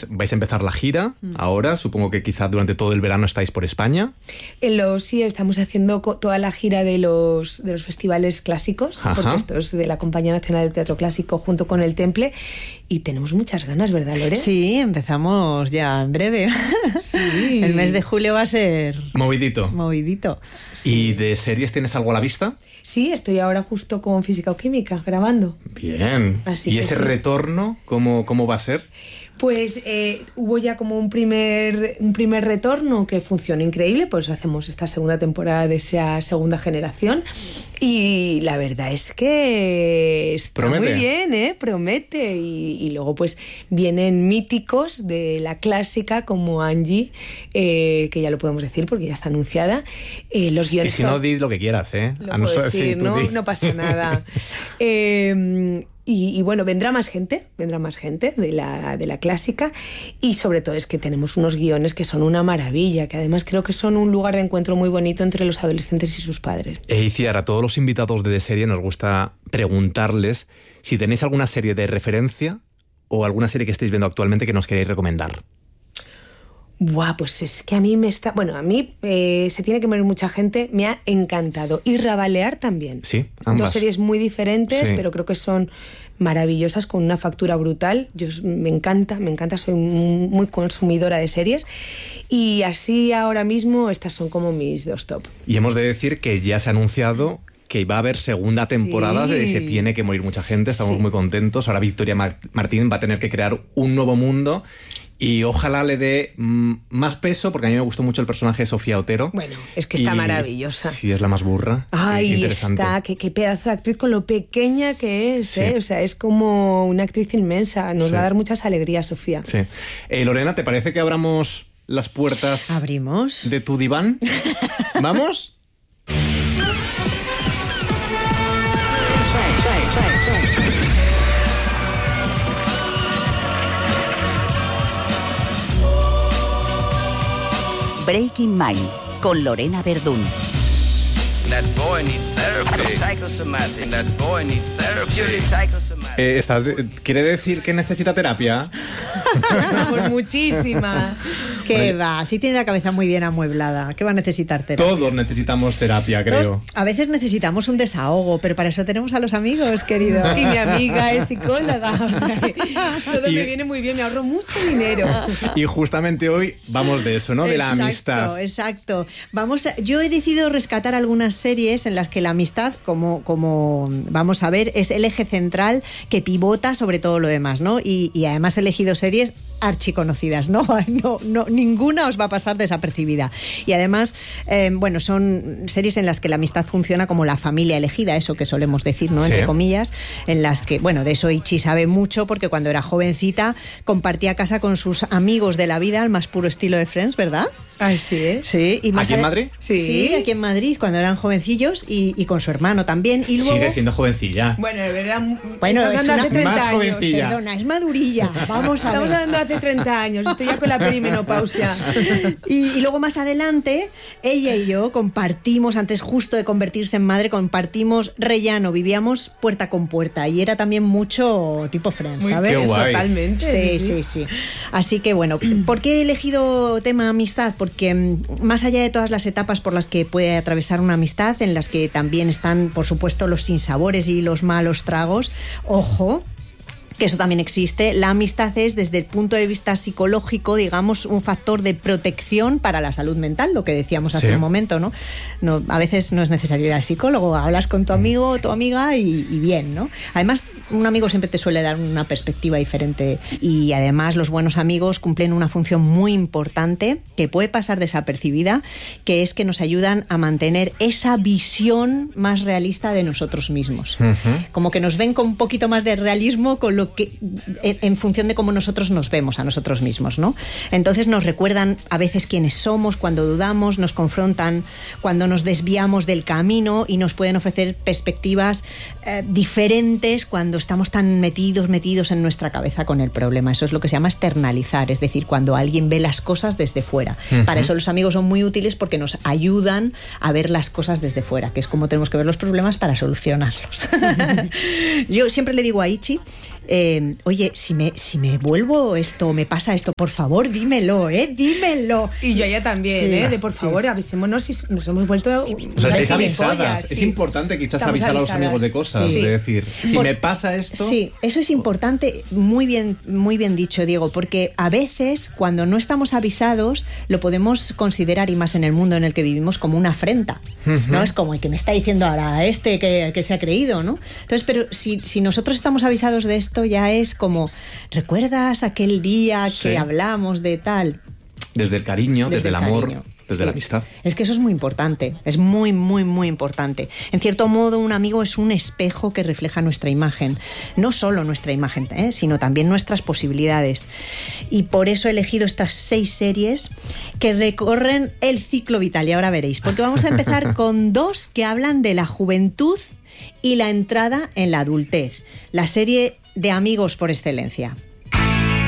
vais a empezar la gira ahora. Supongo que quizás durante todo el verano estáis por España. Sí, estamos haciendo toda la gira de los festivales clásicos, porque esto es de la Compañía Nacional de Teatro Clásico junto con el Temple, y tenemos muchas ganas, ¿verdad, Lore? Sí, empezamos ya en breve. Sí. El mes de julio va a ser... Movidito. Sí. ¿Y de series tienes algo a la vista? Sí, estoy ahora justo con Física o Química, grabando. Bien. Así ¿Y que ese retorno, cómo va a ser? Pues hubo ya como un primer retorno que funcionó increíble, pues hacemos esta segunda temporada de esa segunda generación, y la verdad es que está muy bien, promete, y luego pues vienen míticos de la clásica como Angie, que ya lo podemos decir porque ya está anunciada. Los guiones, y si no, di lo que quieras, lo puedo decir, no pasa nada. Y bueno, vendrá más gente de la clásica, y sobre todo es que tenemos unos guiones que son una maravilla, que además creo que son un lugar de encuentro muy bonito entre los adolescentes y sus padres. Iciar, a todos los invitados de serie nos gusta preguntarles si tenéis alguna serie de referencia o alguna serie que estéis viendo actualmente que nos queréis recomendar. Buah, pues es que a mí Se tiene que morir mucha gente, me ha encantado. Y Rabalear también. Sí, ambas. Dos series muy diferentes, sí, pero creo que son maravillosas, con una factura brutal. Me encanta, soy muy consumidora de series. Y así ahora mismo estas son como mis dos top. Y hemos de decir que ya se ha anunciado que va a haber segunda temporada de Se tiene que morir mucha gente. Estamos muy contentos. Ahora Victoria Martín va a tener que crear un nuevo mundo. Y ojalá le dé más peso, porque a mí me gustó mucho el personaje de Sofía Otero. Bueno, es que está maravillosa. Sí, es la más burra. Ay, está, qué pedazo de actriz, con lo pequeña que es, O sea, es como una actriz inmensa. Nos va a dar muchas alegrías, Sofía. Sí. Lorena, ¿te parece que abramos las puertas? ¿Abrimos? ¿De tu diván? ¿Vamos? Breaking Mind, con Lorena Verdún. That boy needs therapy. Psychosomatic. That boy needs therapy. Psychosomatic. ¿Quiere decir que necesita terapia? Pues muchísima. ¿Qué va? Sí tiene la cabeza muy bien amueblada. ¿Qué va a necesitar terapia? Todos necesitamos terapia, creo. Todos, a veces necesitamos un desahogo, pero para eso tenemos a los amigos, querido. Y mi amiga es psicóloga. O sea, todo me viene muy bien, me ahorro mucho dinero. Y justamente hoy vamos de eso, ¿no? De la amistad. Exacto. Yo he decidido rescatar algunas series en las que la amistad, como vamos a ver, es el eje central que pivota sobre todo lo demás, ¿no? Y además he elegido series archiconocidas, ¿no? Ninguna os va a pasar desapercibida. Y además, son series en las que la amistad funciona como la familia elegida, eso que solemos decir, ¿no? Sí. Entre comillas, en las que, de eso Ichi sabe mucho, porque cuando era jovencita compartía casa con sus amigos de la vida, al más puro estilo de Friends, ¿verdad? Así es. Sí. Y más ¿Aquí en Madrid? Sí, aquí en Madrid, cuando eran jovencillos, y con su hermano también. Y luego, sigue siendo jovencilla. Bueno, de verdad, es hace 30 más años. jovencilla. Perdona, es madurilla. Vamos a ver. Estamos hablando de hace 30 años. Estoy ya con la perimenopausia. Y luego más adelante, ella y yo compartimos, antes justo de convertirse en madre, compartimos rellano, vivíamos puerta con puerta, y era también mucho tipo Friends, ¿sabes? Qué guay. Totalmente. Sí. Así que ¿por qué he elegido tema amistad? Porque más allá de todas las etapas por las que puede atravesar una amistad, en las que también están, por supuesto, los sinsabores y los malos tragos, ojo, que eso también existe, la amistad es, desde el punto de vista psicológico, digamos, un factor de protección para la salud mental, lo que decíamos hace un momento, ¿no? A veces no es necesario ir al psicólogo, hablas con tu amigo o tu amiga y bien, ¿no? Además, un amigo siempre te suele dar una perspectiva diferente, y además los buenos amigos cumplen una función muy importante que puede pasar desapercibida, que es que nos ayudan a mantener esa visión más realista de nosotros mismos. Como que nos ven con un poquito más de realismo con lo que, en función de cómo nosotros nos vemos a nosotros mismos, ¿no? Entonces nos recuerdan a veces quiénes somos cuando dudamos, nos confrontan cuando nos desviamos del camino, y nos pueden ofrecer perspectivas diferentes cuando estamos tan metidos en nuestra cabeza con el problema. Eso es lo que se llama externalizar, es decir, cuando alguien ve las cosas desde fuera. Para eso los amigos son muy útiles, porque nos ayudan a ver las cosas desde fuera, que es como tenemos que ver los problemas para solucionarlos. Yo siempre le digo a Ichi oye, si me vuelvo esto, me pasa esto, por favor, dímelo, dímelo. Y yo a ella también, Sí, de por favor, avisémonos si nos hemos vuelto... O sea, estáis avisadas. Es importante quizás Estamos avisar a los avisadas. amigos de cosas, Sí. de decir, si me pasa esto... Sí, eso es importante, muy bien dicho, Diego, porque a veces cuando no estamos avisados lo podemos considerar, y más en el mundo en el que vivimos, como una afrenta, ¿no? Es como el que me está diciendo ahora que se ha creído, ¿no? Entonces, pero si nosotros estamos avisados de esto, ya es como, ¿recuerdas aquel día que Sí. hablamos de tal? Desde el cariño, desde el amor, cariño. desde Sí. la amistad. Es que eso es muy importante, es muy, muy, muy importante. En cierto modo, un amigo es un espejo que refleja nuestra imagen. No solo nuestra imagen, sino también nuestras posibilidades. Y por eso he elegido estas 6 series que recorren el ciclo vital. Y ahora veréis, porque vamos a empezar con 2 que hablan de la juventud y la entrada en la adultez. La serie de amigos por excelencia.